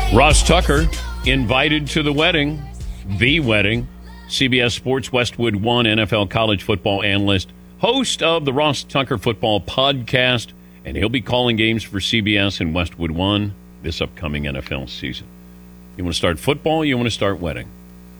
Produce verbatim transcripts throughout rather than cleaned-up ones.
Ross Tucker invited to the wedding, the wedding. C B S Sports Westwood One N F L college football analyst, host of the Ross Tucker Football Podcast, and he'll be calling games for C B S and Westwood One this upcoming N F L season. You want to start football? Or you want to start wedding?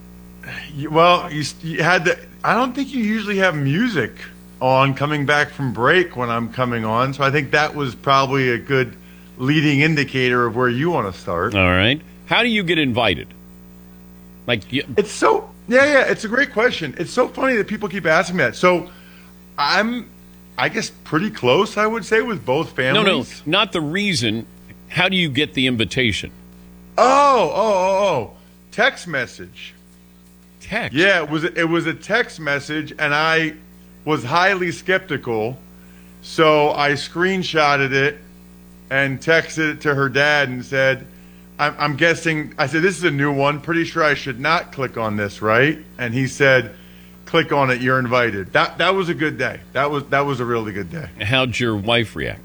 Well, you, you had to. I don't think you usually have music on coming back from break when I'm coming on, so I think that was probably a good leading indicator of where you want to start. All right. How do you get invited? Like, you- it's so yeah, yeah. It's a great question. It's so funny that people keep asking me that. So, I'm, I guess, pretty close. I would say with both families. No, no, not the reason. How do you get the invitation? Oh, oh, oh, oh. Text message. Text. Yeah, it was it was a text message, and I was highly skeptical, so I screenshotted it and texted it to her dad and said, I'm, I'm guessing, I said, this is a new one. Pretty sure I should not click on this, right? And he said, click on it, you're invited. That that was a good day. That was that was a really good day. How'd your wife react?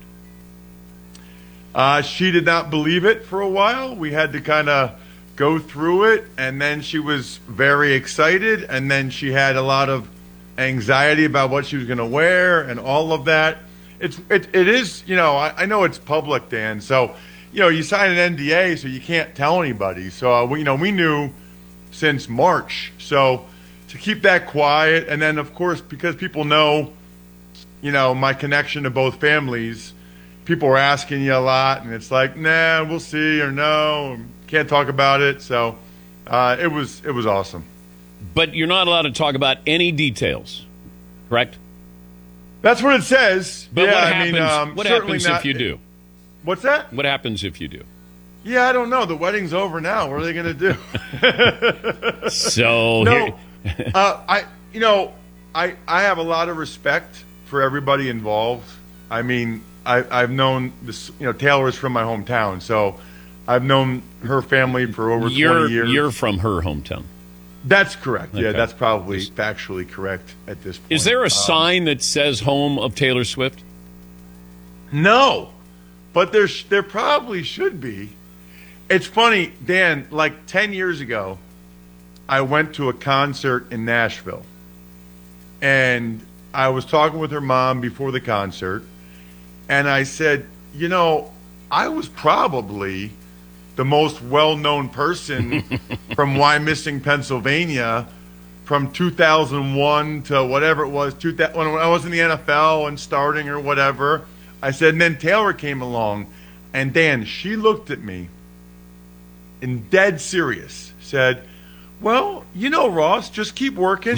Uh, she did not believe it for a while. We had to kind of go through it, and then she was very excited, and then she had a lot of anxiety about what she was going to wear and all of that. It's it, it is, you know, I, I know it's public, Dan, so, you know, you sign an N D A, so you can't tell anybody. So, uh, we, you know, we knew since March. So to keep that quiet, and then, of course, because people know, you know, my connection to both families, people were asking you a lot, and it's like, nah, we'll see, or no, can't talk about it. So uh, it was it was awesome. But you're not allowed to talk about any details, correct? That's what it says. But yeah, what I happens, mean, um, what certainly happens not, if you do? What's that? What happens if you do? Yeah, I don't know. The wedding's over now. What are they going to do? So no, uh, I you know I I have a lot of respect for everybody involved. I mean, I, I've known this. You know, Taylor is from my hometown, so I've known her family for over you're, twenty years. You're from her hometown. That's correct. Okay. Yeah, that's probably factually correct at this point. Is there a Um, sign that says home of Taylor Swift? No, but there sh- there probably should be. It's funny, Dan, like ten years ago, I went to a concert in Nashville. And I was talking with her mom before the concert, and I said, you know, I was probably the most well-known person from Wyomissing, Pennsylvania, from two thousand one to whatever it was, two thousand, when I was in the N F L and starting or whatever. I said, and then Taylor came along, and Dan, she looked at me and dead serious said, well, you know, Ross, just keep working.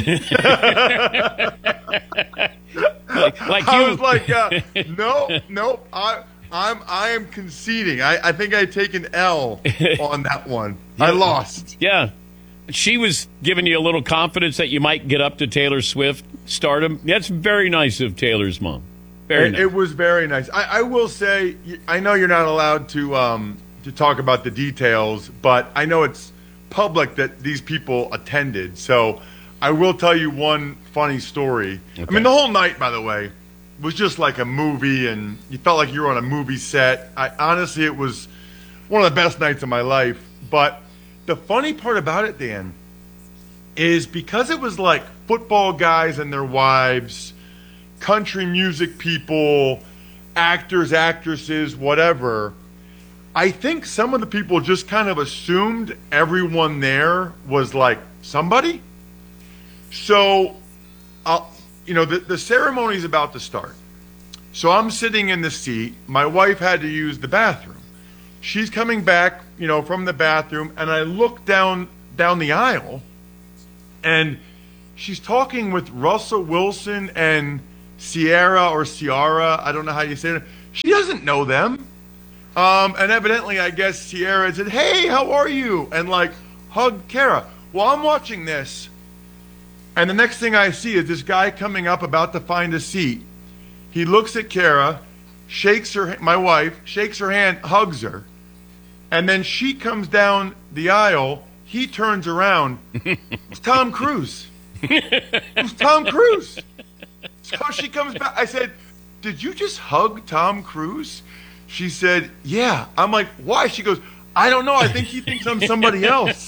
like, like I you. was like, uh, no, no, I, I'm, I am conceding. I, I think I take an L on that one. I lost. Yeah. She was giving you a little confidence that you might get up to Taylor Swift stardom. That's very nice of Taylor's mom. Very It, nice. it was very nice. I, I will say, I know you're not allowed to um, to talk about the details, but I know it's public that these people attended. So I will tell you one funny story. Okay. I mean, the whole night, by the way, was just like a movie, and you felt like you were on a movie set. I, honestly, it was one of the best nights of my life. But the funny part about it, Dan, is because it was like football guys and their wives, country music people, actors, actresses, whatever, I think some of the people just kind of assumed everyone there was like somebody. So, uh, you know, the, the ceremony's about to start. So I'm sitting in the seat. My wife had to use the bathroom. She's coming back, you know, from the bathroom, and I look down down the aisle, and she's talking with Russell Wilson and Sierra or Ciara. I don't know how you say it. She doesn't know them. Um, and evidently, I guess Sierra said, hey, how are you? And like, hugged Kara. Well, I'm watching this. And the next thing I see is this guy coming up about to find a seat. He looks at Kara, shakes her, my wife, shakes her hand, hugs her. And then she comes down the aisle. He turns around. It's Tom Cruise. It's Tom Cruise. So she comes back. I said, did you just hug Tom Cruise? She said, yeah. I'm like, why? She goes, I don't know. I think he thinks I'm somebody else.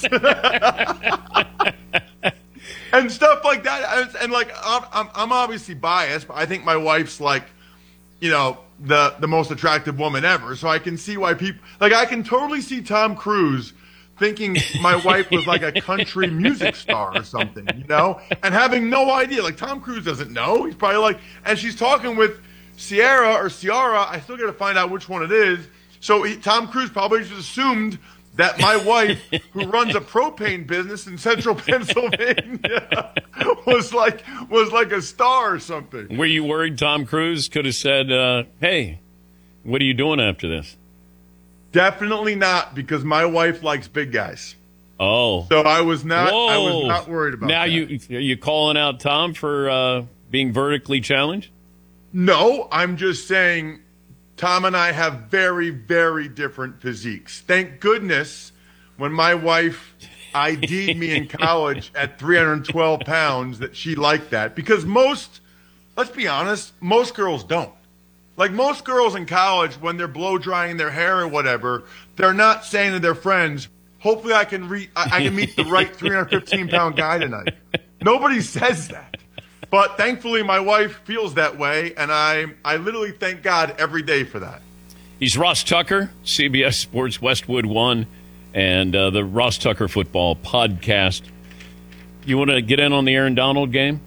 And stuff like that. And, and like, I'm, I'm obviously biased, but I think my wife's like, you know, the, the most attractive woman ever. So I can see why people, like, I can totally see Tom Cruise thinking my wife was like a country music star or something, you know, and having no idea. Like, Tom Cruise doesn't know. He's probably like, and she's talking with Sierra or Ciara. I still got to find out which one it is. So he, Tom Cruise probably just assumed that my wife, who runs a propane business in central Pennsylvania, was like was like a star or something. Were you worried Tom Cruise could have said, uh, hey, what are you doing after this? Definitely not, because my wife likes big guys. Oh. So I was not Whoa. I was not worried about now that. Now, you, are you calling out Tom for uh, being vertically challenged? No, I'm just saying Tom and I have very, very different physiques. Thank goodness when my wife I D'd me in college at three hundred twelve pounds that she liked that. Because most, let's be honest, most girls don't. Like, most girls in college, when they're blow drying their hair or whatever, they're not saying to their friends, hopefully I can re- I, I can meet the right three hundred fifteen pound guy tonight. Nobody says that. But thankfully, my wife feels that way, and I I literally thank God every day for that. He's Ross Tucker, C B S Sports Westwood One, and uh, the Ross Tucker Football Podcast. You want to get in on the Aaron Donald game?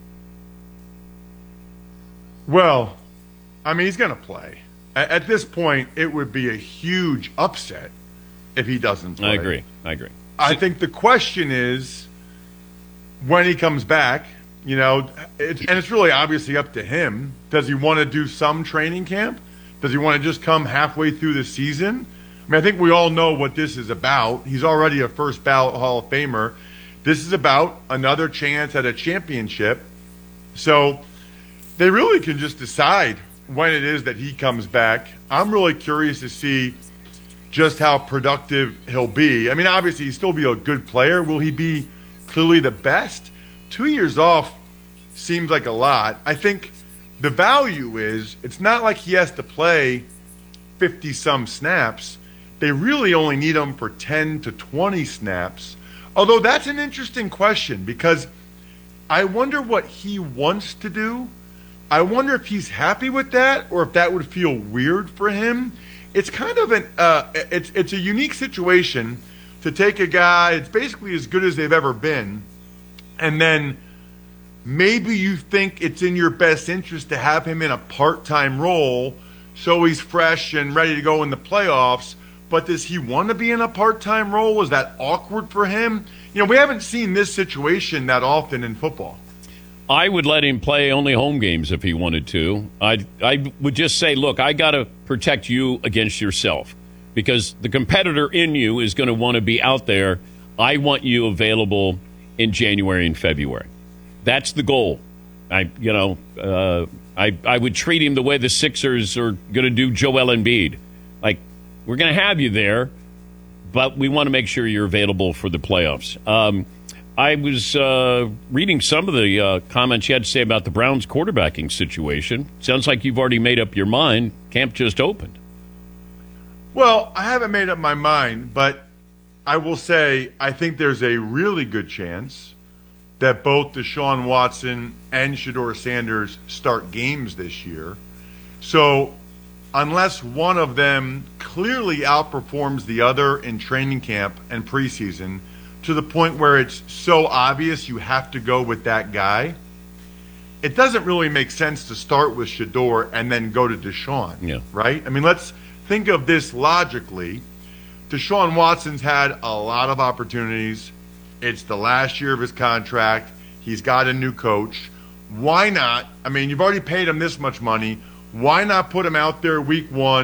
Well, I mean, he's going to play. At, at this point, it would be a huge upset if he doesn't play. I agree. I agree. I think the question is when he comes back. You know, it, and it's really obviously up to him. Does he want to do some training camp? Does he want to just come halfway through the season? I mean, I think we all know what this is about. He's already a first ballot Hall of Famer. This is about another chance at a championship. So they really can just decide when it is that he comes back. I'm really curious to see just how productive he'll be. I mean, obviously, he'll still be a good player. Will he be clearly the best? Two years off seems like a lot. I think the value is it's not like he has to play fifty-some snaps. They really only need him for ten to twenty snaps. Although that's an interesting question, because I wonder what he wants to do. I wonder if he's happy with that or if that would feel weird for him. It's kind of an uh, it's it's a unique situation to take a guy. It's basically as good as they've ever been. And then maybe you think it's in your best interest to have him in a part-time role so he's fresh and ready to go in the playoffs. But does he want to be in a part-time role? Is that awkward for him? You know, we haven't seen this situation that often in football. I would let him play only home games if he wanted to. I I would just say, look, I got to protect you against yourself, because the competitor in you is going to want to be out there. I want you available in January and February. That's the goal. I, you know, uh, I I would treat him the way the Sixers are going to do Joel Embiid. Like, we're going to have you there, but we want to make sure you're available for the playoffs. Um, I was uh, reading some of the uh, comments you had to say about the Browns quarterbacking situation. Sounds like you've already made up your mind. Camp just opened. Well, I haven't made up my mind, but I will say I think there's a really good chance that both Deshaun Watson and Shedeur Sanders start games this year. So unless one of them clearly outperforms the other in training camp and preseason to the point where it's so obvious you have to go with that guy, it doesn't really make sense to start with Shedeur and then go to Deshaun, yeah. right? I mean, let's think of this logically. Deshaun Watson's had a lot of opportunities. It's the last year of his contract. He's got a new coach. Why not? I mean, you've already paid him this much money. Why not put him out there week one?